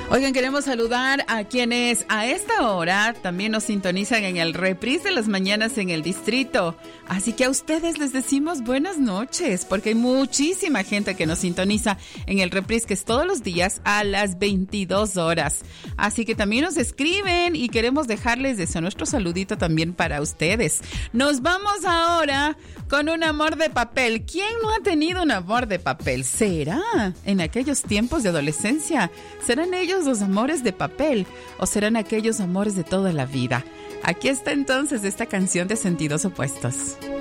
Oigan, queremos saludar a quienes a esta hora también nos sintonizan en el reprise de las mañanas en el distrito. Así que a ustedes les decimos buenas noches, porque hay muchísima gente que nos sintoniza en el reprise, que es todos los días a las 22 horas. Así que también nos escriben y queremos dejarles eso, nuestro saludito también para ustedes. Nos vamos ahora con un amor de papel. ¿Quién no ha tenido un amor de papel? ¿Será en aquellos tiempos de adolescencia? ¿Serán ellos los amores de papel o serán aquellos amores de toda la vida? Aquí está entonces esta canción de Sentidos Opuestos.